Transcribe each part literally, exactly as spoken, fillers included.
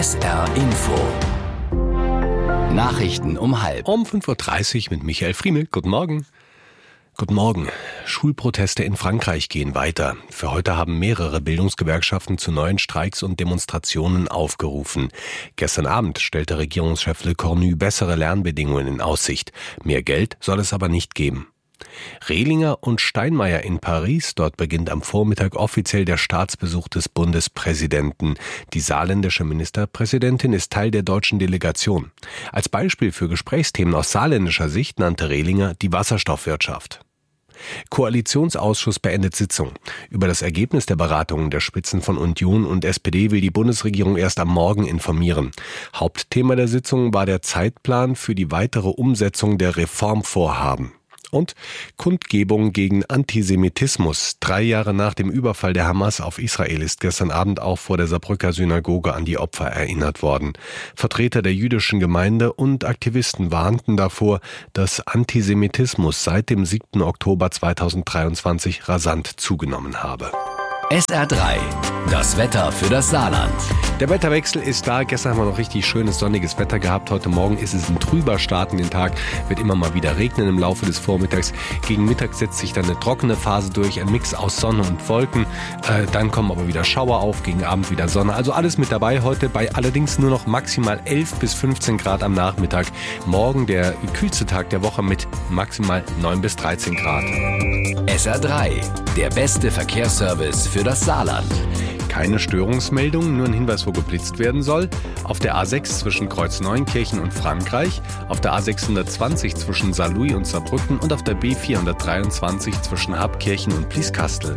S R Info. Nachrichten um halb. Um fünf Uhr dreißig mit Michael Friemel. Guten Morgen. Guten Morgen. Schulproteste in Frankreich gehen weiter. Für heute haben mehrere Bildungsgewerkschaften zu neuen Streiks und Demonstrationen aufgerufen. Gestern Abend stellte Regierungschef Le Cornu bessere Lernbedingungen in Aussicht. Mehr Geld soll es aber nicht geben. Rehlinger und Steinmeier in Paris. Dort beginnt am Vormittag offiziell der Staatsbesuch des Bundespräsidenten. Die saarländische Ministerpräsidentin ist Teil der deutschen Delegation. Als Beispiel für Gesprächsthemen aus saarländischer Sicht nannte Rehlinger die Wasserstoffwirtschaft. Koalitionsausschuss beendet Sitzung. Über das Ergebnis der Beratungen der Spitzen von Union und S P D will die Bundesregierung erst am Morgen informieren. Hauptthema der Sitzung war der Zeitplan für die weitere Umsetzung der Reformvorhaben. Und Kundgebung gegen Antisemitismus. Drei Jahre nach dem Überfall der Hamas auf Israel ist gestern Abend auch vor der Saarbrücker Synagoge an die Opfer erinnert worden. Vertreter der jüdischen Gemeinde und Aktivisten warnten davor, dass Antisemitismus seit dem siebten Oktober zweitausenddreiundzwanzig rasant zugenommen habe. S R drei, das Wetter für das Saarland. Der Wetterwechsel ist da. Gestern haben wir noch richtig schönes sonniges Wetter gehabt. Heute Morgen ist es ein trüber Start in den Tag. Wird immer mal wieder regnen im Laufe des Vormittags. Gegen Mittag setzt sich dann eine trockene Phase durch. Ein Mix aus Sonne und Wolken. Äh, dann kommen aber wieder Schauer auf. Gegen Abend wieder Sonne. Also alles mit dabei heute. Bei allerdings nur noch maximal elf bis fünfzehn Grad am Nachmittag. Morgen der kühlste Tag der Woche mit maximal neun bis dreizehn Grad. S R drei, der beste Verkehrsservice für das Saarland. Keine Störungsmeldung, nur ein Hinweis, wo geblitzt werden soll. Auf der A sechs zwischen Kreuzneunkirchen und Frankreich, auf der A sechshundertzwanzig zwischen Saarlouis und Saarbrücken und auf der B vierhundertdreiundzwanzig zwischen Habkirchen und Blieskastel.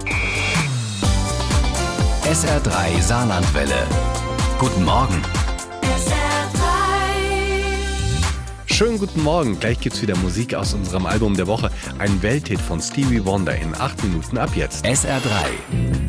S R drei Saarlandwelle. Guten Morgen. Schönen guten Morgen. Gleich gibt's wieder Musik aus unserem Album der Woche. Ein Welthit von Stevie Wonder in acht Minuten ab jetzt. S R drei.